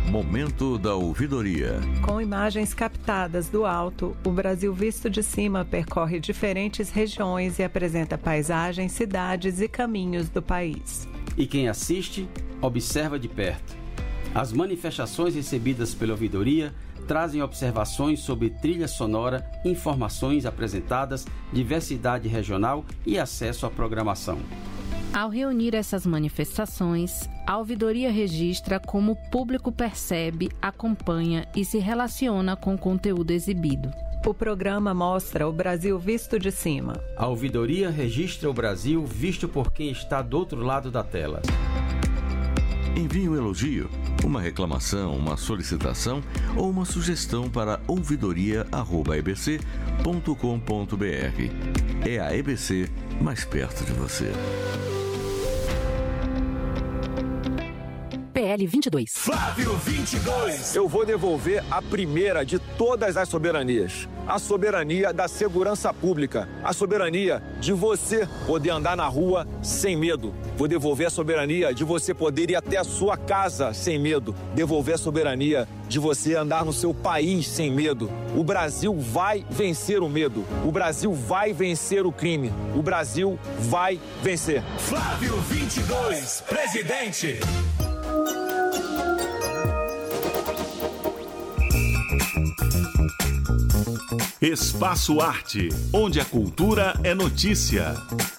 Momento da ouvidoria. Com imagens captadas do alto, o Brasil visto de cima percorre diferentes regiões e apresenta paisagens, cidades e caminhos do país. E quem assiste, observa de perto. As manifestações recebidas pela ouvidoria trazem observações sobre trilha sonora, informações apresentadas, diversidade regional e acesso à programação. Ao reunir essas manifestações, a ouvidoria registra como o público percebe, acompanha e se relaciona com o conteúdo exibido. O programa mostra o Brasil visto de cima. A ouvidoria registra o Brasil visto por quem está do outro lado da tela. Envie um elogio, uma reclamação, uma solicitação ou uma sugestão para ouvidoria@ebc.com.br. É a EBC mais perto de você. PL 22. Flávio 22. Eu vou devolver a primeira de todas as soberanias. A soberania da segurança pública. A soberania de você poder andar na rua sem medo. Vou devolver a soberania de você poder ir até a sua casa sem medo. Devolver a soberania de você andar no seu país sem medo. O Brasil vai vencer o medo. O Brasil vai vencer o crime. O Brasil vai vencer. Flávio 22, presidente. Espaço Arte, onde a cultura é notícia.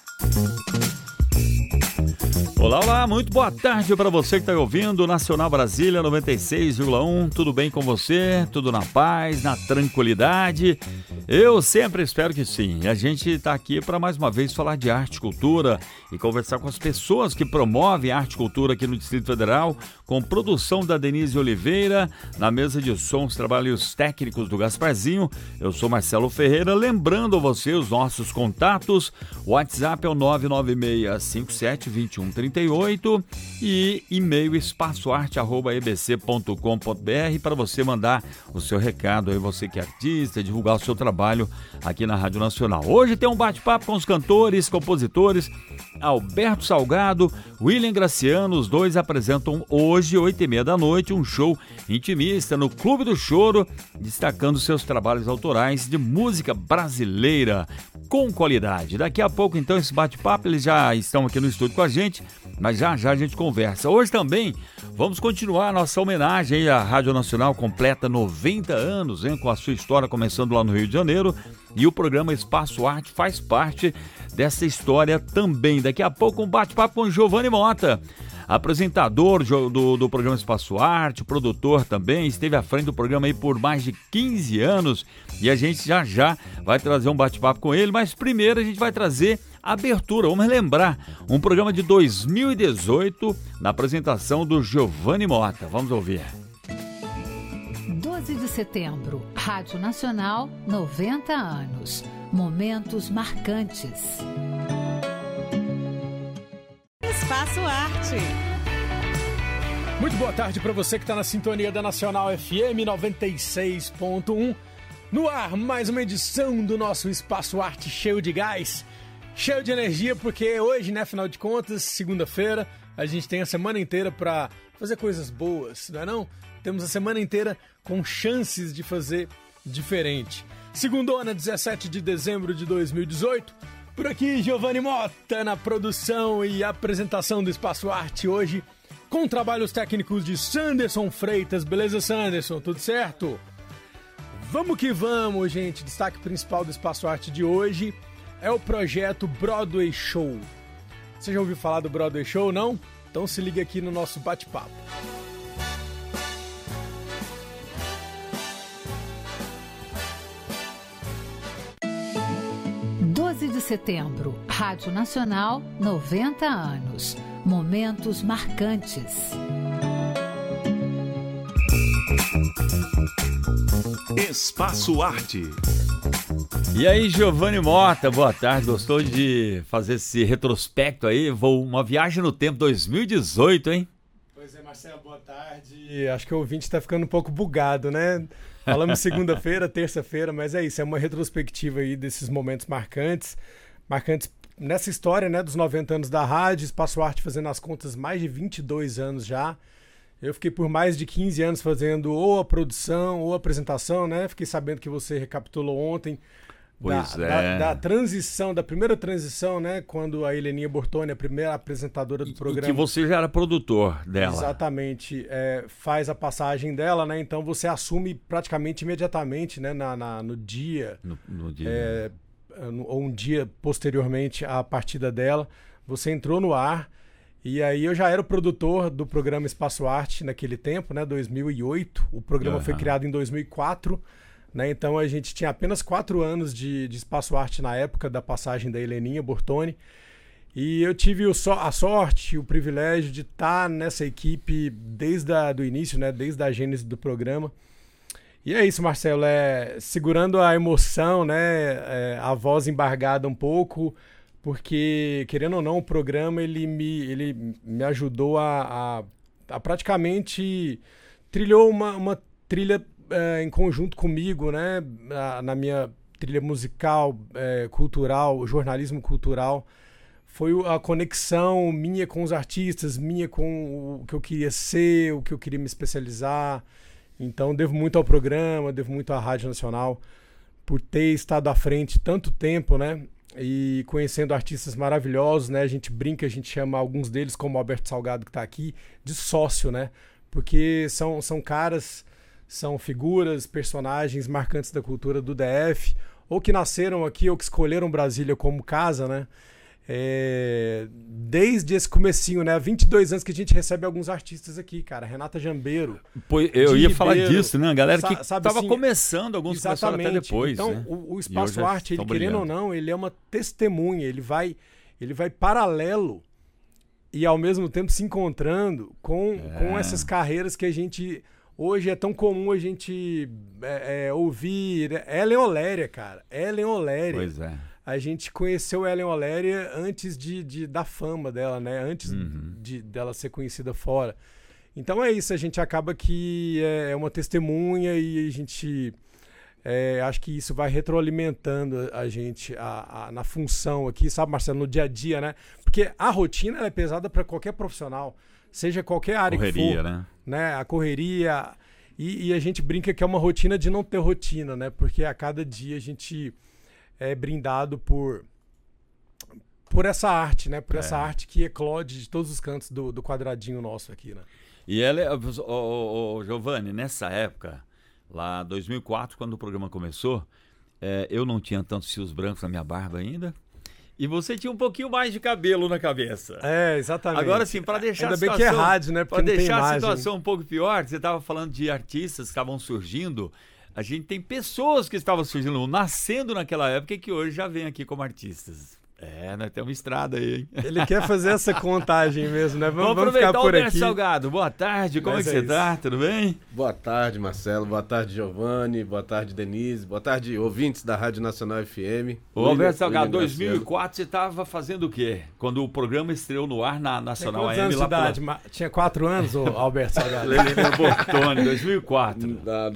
Olá, olá, muito boa tarde para você que está ouvindo Nacional Brasília 96,1. Tudo bem com você? Tudo na paz, na tranquilidade? Eu sempre espero que sim. A gente está aqui para mais uma vez falar de arte e cultura e conversar com as pessoas que promovem arte e cultura aqui no Distrito Federal, com produção da Denise Oliveira, na mesa de som, os trabalhos técnicos do Gasparzinho. Eu sou Marcelo Ferreira, lembrando a você os nossos contatos. O WhatsApp é o 996572138 e e-mail espaçoarte@ebc.com.br para você mandar o seu recado aí, você que é artista, divulgar o seu trabalho aqui na Rádio Nacional. Hoje tem um bate-papo com os cantores, compositores Alberto Salgado, William Graciano. Os dois apresentam hoje, 8h30 da noite, um show intimista no Clube do Choro, destacando seus trabalhos autorais de música brasileira com qualidade. Daqui a pouco, então, esse bate-papo, eles já estão aqui no estúdio com a gente, mas já já a gente conversa. Hoje também vamos continuar a nossa homenagem à Rádio Nacional, completa 90 anos, hein, com a sua história começando lá no Rio de Janeiro, e o programa Espaço Arte faz parte dessa história também. Daqui a pouco um bate-papo com Giovanni Mota, apresentador do programa Espaço Arte, produtor também, esteve à frente do programa aí por mais de 15 anos, e a gente já já vai trazer um bate-papo com ele, mas primeiro a gente vai trazer a abertura, vamos lembrar, um programa de 2018, na apresentação do Giovanni Mota. Vamos ouvir. 12 de setembro, Rádio Nacional, 90 anos. Momentos marcantes. Espaço Arte. Muito boa tarde para você que está na sintonia da Nacional FM 96.1. No ar, mais uma edição do nosso Espaço Arte cheio de gás, cheio de energia, porque hoje, né, afinal de contas, segunda-feira, a gente tem a semana inteira para fazer coisas boas, não é não? Temos a semana inteira com chances de fazer diferente. Segundona, 17 de dezembro de 2018. Por aqui, Giovanni Mota na produção e apresentação do Espaço Arte hoje, com trabalhos técnicos de Sanderson Freitas. Beleza, Sanderson? Tudo certo? Vamos que vamos, gente. Destaque principal do Espaço Arte de hoje é o projeto Broadway Show. Você já ouviu falar do Broadway Show, não? Então se liga aqui no nosso bate-papo. De setembro, Rádio Nacional, 90 anos. Momentos marcantes. Espaço Arte. E aí, Giovanni Mota, boa tarde. Gostou de fazer esse retrospecto aí? Uma viagem no tempo 2018, hein? Pois é, Marcelo, boa tarde. Acho que o ouvinte está ficando um pouco bugado, né? Falamos segunda-feira, terça-feira, mas é isso, é uma retrospectiva aí desses momentos marcantes nessa história, né, dos 90 anos da rádio, Espaço Arte fazendo as contas mais de 22 anos já, Eu fiquei por mais de 15 anos fazendo ou a produção ou a apresentação, né? Fiquei sabendo que você recapitulou ontem da transição, da primeira transição, né? Quando a Heleninha Bortoni, a primeira apresentadora do programa... E que você já era produtor dela. Exatamente. Faz a passagem dela, né? Então você assume praticamente imediatamente, né? No dia. No dia. Ou um dia posteriormente à partida dela. Você entrou no ar. E aí eu já era o produtor do programa Espaço Arte naquele tempo, né, 2008. O programa foi criado em 2004, né, então a gente tinha apenas 4 anos de Espaço Arte na época da passagem da Heleninha Bortoni. E eu tive a sorte, o privilégio de estar nessa equipe desde o início, né, desde a gênese do programa. E é isso, Marcelo, segurando a emoção, né, a voz embargada um pouco... Porque, querendo ou não, o programa ele me ajudou a praticamente trilhou uma trilha em conjunto comigo, né? Na minha trilha musical, cultural, jornalismo cultural. Foi a conexão minha com os artistas, minha com o que eu queria ser, o que eu queria me especializar. Então, devo muito ao programa, devo muito à Rádio Nacional por ter estado à frente tanto tempo, né? E conhecendo artistas maravilhosos, né? A gente brinca, a gente chama alguns deles, como Alberto Salgado, que está aqui, de sócio, né? Porque são caras, são figuras, personagens marcantes da cultura do DF, ou que nasceram aqui, ou que escolheram Brasília como casa, né? Desde esse comecinho, né? Há 22 anos que a gente recebe alguns artistas aqui, cara. Renata Jambeiro. Eu ia falar disso, né? A galera que estava assim, começando, alguns começaram até depois. Então, né? o Espaço Arte, ele, querendo ou não, ele é uma testemunha. Ele vai paralelo e, ao mesmo tempo, se encontrando com essas carreiras que a gente... Hoje é tão comum a gente ouvir... Ellen Oléria, cara. Ellen Oléria. Pois é. A gente conheceu Ellen Oléria antes da fama dela, né? Antes dela ser conhecida fora. Então é isso, a gente acaba que é uma testemunha e a gente... acho que isso vai retroalimentando a gente na função aqui, sabe, Marcelo? No dia a dia, né? Porque a rotina ela é pesada para qualquer profissional, seja qualquer área que for. Né? A correria... E a gente brinca que é uma rotina de não ter rotina, né? Porque a cada dia a gente... é brindado por essa arte, né? Por essa arte que eclode de todos os cantos do quadradinho nosso aqui, né? E ela, Giovanni, nessa época, lá 2004, quando o programa começou, eu não tinha tantos fios brancos na minha barba ainda. E você tinha um pouquinho mais de cabelo na cabeça. Exatamente. Agora, assim, para deixar Ainda bem que é rádio, né? Para deixar a situação um pouco pior, você estava falando de artistas que estavam surgindo. A gente tem pessoas que estavam surgindo, nascendo naquela época e que hoje já vêm aqui como artistas. Nós temos uma estrada aí, hein? Ele quer fazer essa contagem mesmo, né? Vamos aproveitar ficar por o Alberto aqui. Salgado. Boa tarde, como é que você tá? Tudo bem? Boa tarde, Marcelo. Boa tarde, Giovanni. Boa tarde, Denise. Boa tarde, ouvintes da Rádio Nacional FM. O Alberto Salgado, 2004, você estava fazendo o quê? Quando o programa estreou no ar na Nacional AM. Anos de idade? Tinha 4 anos, o Alberto Salgado? Heleninha Bortoni, 2004.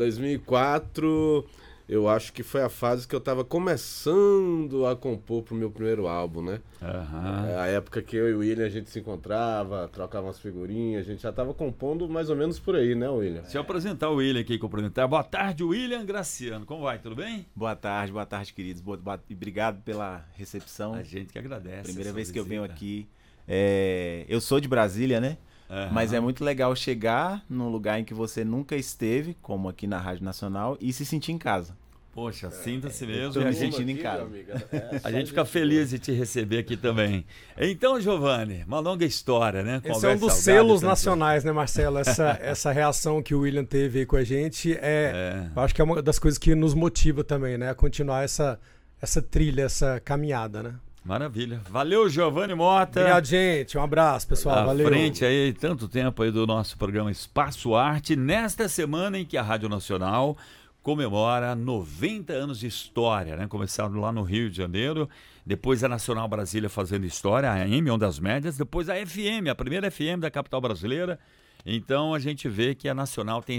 2004... eu acho que foi a fase que eu estava começando a compor pro meu primeiro álbum, né? A época que eu e o William a gente se encontrava, trocava umas figurinhas, a gente já estava compondo mais ou menos por aí, né, William? Deixa eu apresentar o William aqui, cumprimentar. Boa tarde, William Graciano. Como vai? Tudo bem? Boa tarde, queridos. Obrigado pela recepção. A gente que agradece. Primeira vez que eu venho aqui. Eu sou de Brasília, né? Mas é muito legal chegar num lugar em que você nunca esteve, como aqui na Rádio Nacional, e se sentir em casa. Poxa, sinta-se mesmo. E a gente indo em casa. A gente fica feliz de te receber aqui também. Então, Giovanni, uma longa história, né? Esse é um dos selos nacionais, né, Marcelo? Essa reação que o William teve aí com a gente, eu acho que é uma das coisas que nos motiva também, né? A continuar essa trilha, essa caminhada, né? Maravilha. Valeu, Giovanni Mota. Obrigado, gente. Um abraço, pessoal. Valeu. À frente aí, tanto tempo aí do nosso programa Espaço Arte, nesta semana em que a Rádio Nacional comemora 90 anos de história, né? Começaram lá no Rio de Janeiro, depois a Nacional Brasília fazendo história, a AM, Ondas Médias, depois a FM, a primeira FM da capital brasileira. Então a gente vê que a Nacional tem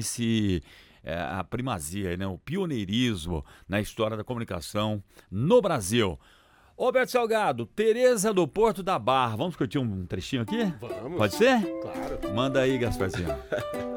a primazia, né? O pioneirismo na história da comunicação no Brasil. Roberto Salgado, Tereza do Porto da Barra. Vamos curtir um trechinho aqui? Vamos. Pode ser? Claro. Manda aí, Gasparzinho.